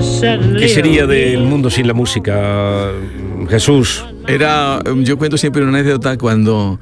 ¿Qué sería del mundo sin la música, Jesús? Yo cuento siempre una anécdota cuando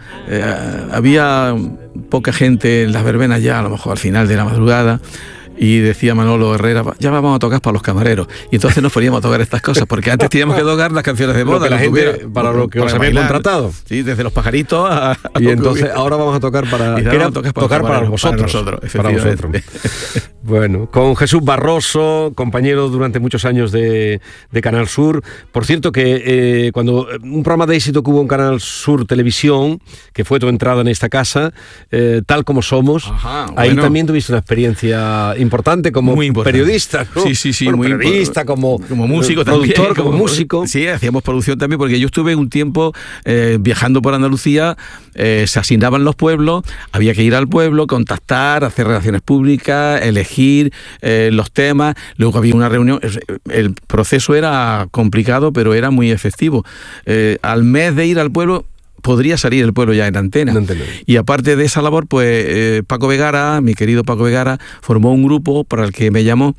había poca gente en las verbenas ya, a lo mejor al final de la madrugada, y decía Manolo Herrera, ya vamos a tocar para los camareros. Y entonces nos poníamos a tocar estas cosas, porque antes teníamos que tocar las canciones de moda. La gente, para lo que os habían contratado. Sí, desde Los Pajaritos a y entonces ahora vamos a tocar para... tocar para vosotros. Para vosotros. Bueno, con Jesús Barroso, compañero durante muchos años de Canal Sur. Por cierto que cuando un programa de éxito que hubo en Canal Sur Televisión, que fue tu entrada en esta casa, Tal Como Somos, ahí también tuviste una experiencia importante como periodista, ¿no? Sí, bueno, muy periodista, como músico productor, también, como músico. Sí, hacíamos producción también, porque yo estuve un tiempo viajando por Andalucía, se asignaban los pueblos, había que ir al pueblo, contactar, hacer relaciones públicas, elegir los temas, luego había una reunión. El proceso era complicado, pero era muy efectivo. Al mes de ir al pueblo, podría salir el pueblo ya en antena. Y aparte de esa labor, pues Paco Vegara, mi querido Paco Vegara, formó un grupo para el que me llamó,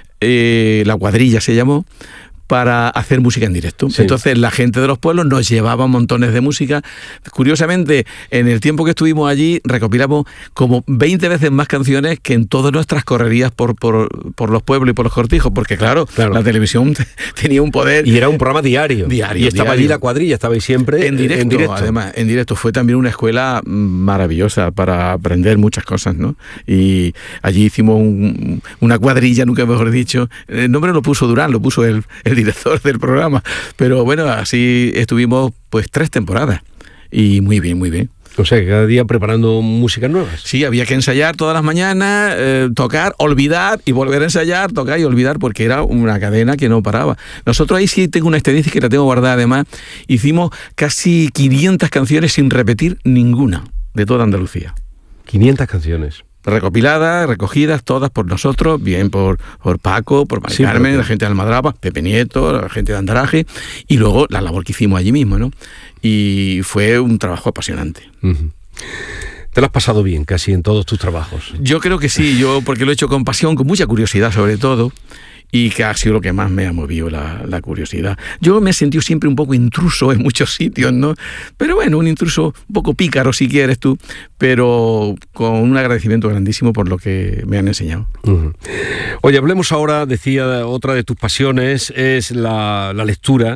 La Cuadrilla se llamó, para hacer música en directo. Sí. Entonces la gente de los pueblos nos llevaba montones de música. Curiosamente, en el tiempo que estuvimos allí, recopilamos como 20 veces más canciones que en todas nuestras correrías por los pueblos y por los cortijos, porque claro, la televisión tenía un poder. Y era un programa diario. Y estaba allí La Cuadrilla, estabais siempre en directo. Además, en directo. Fue también una escuela maravillosa para aprender muchas cosas, ¿no? Y allí hicimos una cuadrilla, nunca mejor dicho. El nombre lo puso Durán, lo puso el director del programa, pero bueno, así estuvimos pues 3 temporadas y muy bien, muy bien. O sea, cada día preparando música nueva. Sí, había que ensayar todas las mañanas, tocar, olvidar y volver a ensayar, tocar y olvidar, porque era una cadena que no paraba. Nosotros ahí sí tengo una estadística que la tengo guardada además, hicimos casi 500 canciones sin repetir ninguna de toda Andalucía. 500 canciones. Recopiladas, recogidas, todas por nosotros, bien por Paco, por Mari Carmen, la gente de Almadraba, Pepe Nieto, la gente de Andaraje, y luego la labor que hicimos allí mismo, ¿no? Y fue un trabajo apasionante. Uh-huh. ¿Te lo has pasado bien casi en todos tus trabajos? Yo creo que sí, porque lo he hecho con pasión, con mucha curiosidad sobre todo, y que ha sido lo que más me ha movido la curiosidad. Yo me he sentido siempre un poco intruso en muchos sitios, ¿no? Pero bueno, un intruso un poco pícaro si quieres tú, pero con un agradecimiento grandísimo por lo que me han enseñado. Uh-huh. Oye, hablemos ahora, decía, otra de tus pasiones es la lectura,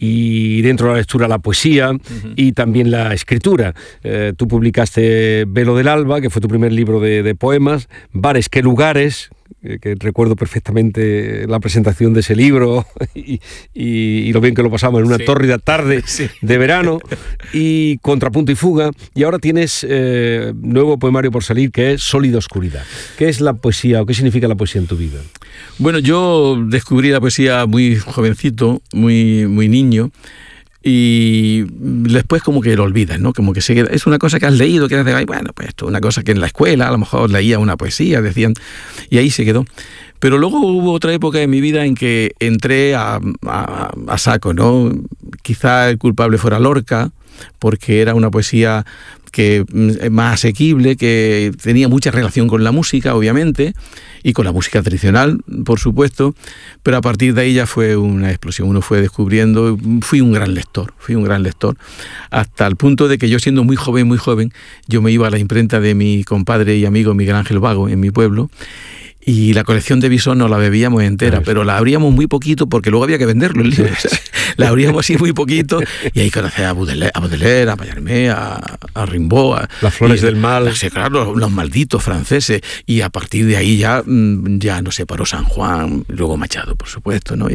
y dentro de la lectura la poesía, uh-huh, y también la escritura. Tú publicaste Velo del Alba, que fue tu primer libro de poemas, Bares, qué lugares, que recuerdo perfectamente la presentación de ese libro y lo bien que lo pasamos en una tórrida tarde de verano, y Contrapunto y Fuga, y ahora tienes nuevo poemario por salir, que es Sólida Oscuridad. ¿Qué es la poesía o qué significa la poesía en tu vida? Bueno, yo descubrí la poesía muy jovencito, muy niño, y después como que lo olvidas, ¿no? Como que se queda, es una cosa que has leído, que has de, bueno, pues esto es una cosa que en la escuela a lo mejor leía una poesía, decían, y ahí se quedó. Pero luego hubo otra época en mi vida en que entré a saco, ¿no? Quizá el culpable fuera Lorca, porque era una poesía que más asequible, que tenía mucha relación con la música, obviamente, y con la música tradicional, por supuesto, pero a partir de ahí ya fue una explosión. Uno fue descubriendo, fui un gran lector, hasta el punto de que yo, siendo muy joven, yo me iba a la imprenta de mi compadre y amigo Miguel Ángel Vago en mi pueblo, y la colección de Bisón nos la bebíamos entera, pero la abríamos muy poquito porque luego había que venderlo el libro. Sí. La abríamos así muy poquito, y ahí conocí a Baudelaire, a Mallarmé, a Rimbaud, Las Flores del Mal. Sí, claro, los malditos franceses, y a partir de ahí ya nos separó San Juan, luego Machado, por supuesto, ¿no?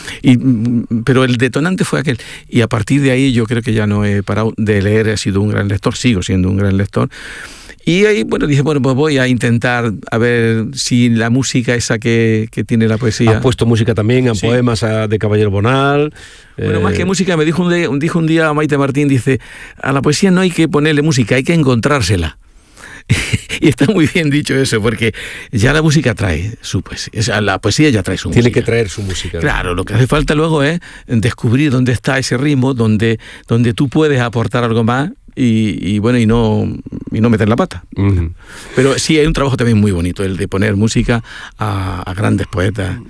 Pero el detonante fue aquel, y a partir de ahí yo creo que ya no he parado de leer, he sido un gran lector, sigo siendo un gran lector. Y ahí, dije, pues voy a intentar a ver si la música esa que tiene la poesía. Has puesto música también a poemas de Caballero Bonal. Bueno, más que música, me dijo un día Maite Martín, dice, a la poesía no hay que ponerle música, hay que encontrársela. Y está muy bien dicho eso, porque ya la música trae su poesía, o sea, la poesía ya trae su música. Tiene que traer su música. Claro, lo que hace falta luego es descubrir dónde está ese ritmo, donde tú puedes aportar algo más, y no meter la pata. Uh-huh. Pero sí, hay un trabajo también muy bonito, el de poner música a grandes poetas.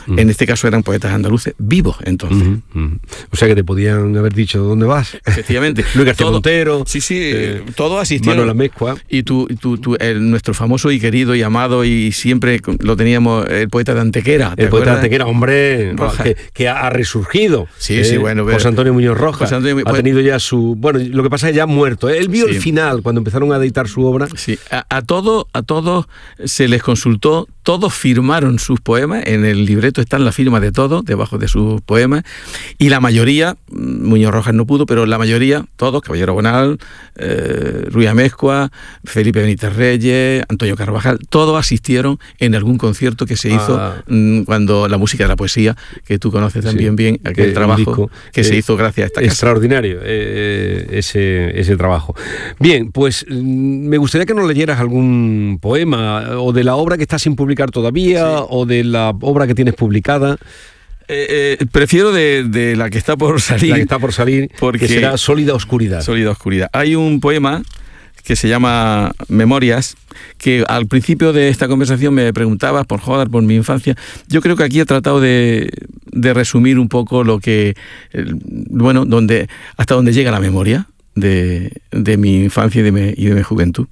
En este caso eran poetas andaluces vivos entonces. O sea que te podían haber dicho ¿dónde vas? Efectivamente. Luis García Montero. Sí, todos asistieron. Manuel Amezcua. Y nuestro famoso y querido y amado, y siempre lo teníamos, el poeta de Antequera. El poeta de Antequera, hombre, que ha resurgido. Sí, bueno. José Antonio Muñoz Rojas. Ha tenido ya su... Bueno, lo que pasa es que ya ha muerto. Él vio el final, cuando empezaron a editar su obra. Sí, a todos se les consultó, todos firmaron sus poemas, en el libreto están la firma de todos, debajo de sus poemas, y la mayoría, Muñoz Rojas no pudo, pero la mayoría, todos, Caballero Bonal, Ruiz Amezcua, Felipe Benítez Reyes, Antonio Carvajal, todos asistieron en algún concierto que se hizo cuando la música de la poesía, que tú conoces también bien, aquel trabajo que se hizo gracias a esta casa. Extraordinario ese trabajo. Bien, pues me gustaría que nos leyeras algún poema, o de la obra que está sin publicar todavía, o de la obra que tienes publicada. Prefiero de la que está por salir. La que está por salir, porque será Sólida Oscuridad. Sólida Oscuridad. Hay un poema que se llama Memorias, que al principio de esta conversación me preguntabas por mi infancia. Yo creo que aquí he tratado de resumir un poco lo que, hasta donde llega la memoria de mi infancia y de mi juventud.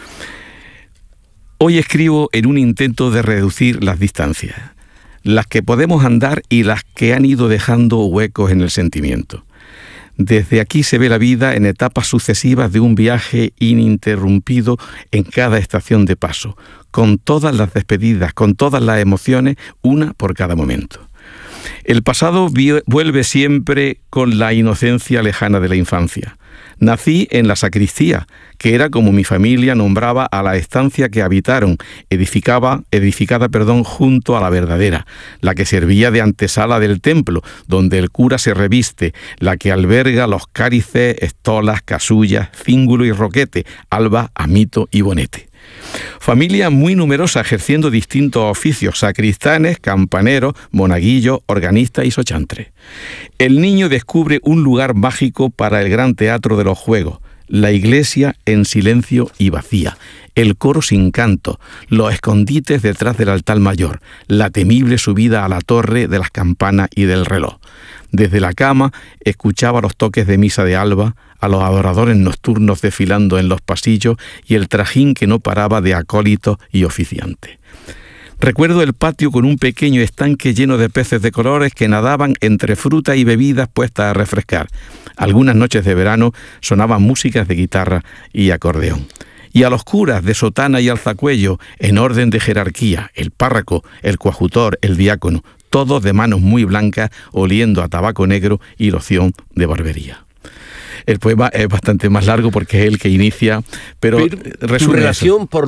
Hoy escribo en un intento de reducir las distancias, las que podemos andar y las que han ido dejando huecos en el sentimiento. Desde aquí se ve la vida en etapas sucesivas de un viaje ininterrumpido en cada estación de paso, con todas las despedidas, con todas las emociones, una por cada momento. El pasado vuelve siempre con la inocencia lejana de la infancia. Nací en la sacristía, que era como mi familia nombraba a la estancia que habitaron, edificada junto a la verdadera, la que servía de antesala del templo, donde el cura se reviste, la que alberga los cálices, estolas, casullas, cíngulo y roquete, alba, amito y bonete. Familia muy numerosa ejerciendo distintos oficios: sacristanes, campaneros, monaguillos, organistas y sochantres. El niño descubre un lugar mágico para el gran teatro de los juegos: la iglesia en silencio y vacía, el coro sin canto, los escondites detrás del altar mayor, la temible subida a la torre de las campanas y del reloj. Desde la cama escuchaba los toques de misa de alba, a los adoradores nocturnos desfilando en los pasillos y el trajín que no paraba de acólitos y oficiantes. Recuerdo el patio con un pequeño estanque lleno de peces de colores que nadaban entre frutas y bebidas puestas a refrescar. Algunas noches de verano sonaban músicas de guitarra y acordeón. Y a los curas de sotana y alzacuello, en orden de jerarquía, el párroco, el coadjutor, el diácono, todos de manos muy blancas, oliendo a tabaco negro y loción de barbería. El poema es bastante más largo porque es el que inicia, pero resume tu relación por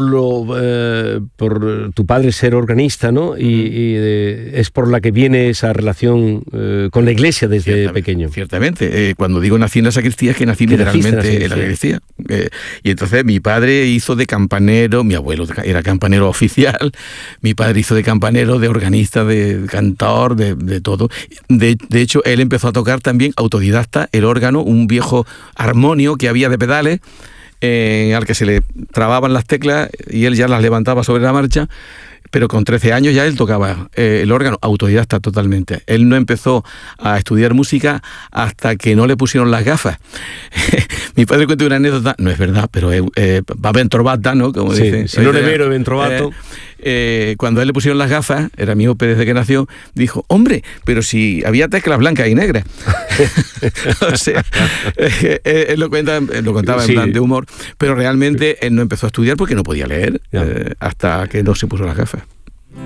tu padre ser organista, ¿no? Y es por la que viene esa relación con la iglesia desde pequeño. Ciertamente. Cuando digo nací en la sacristía es que nací literalmente en la sacristía. Y entonces mi padre hizo de campanero, mi abuelo era campanero oficial, mi padre hizo de campanero, de organista, de cantor, de todo. De hecho, él empezó a tocar también autodidacta el órgano, un viejo armonio que había de pedales, al que se le trababan las teclas y él ya las levantaba sobre la marcha, pero con 13 años ya él tocaba el órgano, autodidacta totalmente. Él no empezó a estudiar música hasta que no le pusieron las gafas. Mi padre cuenta una anécdota, no es verdad, pero va ben trovato, ¿no? Como dicen. Si no le vero, ben trovato. Cuando a él le pusieron las gafas, era miope desde que nació, dijo: hombre, pero si había teclas blancas y negras. O sea, él lo contaba en plan de humor, pero realmente él no empezó a estudiar porque no podía leer hasta que no se puso las gafas.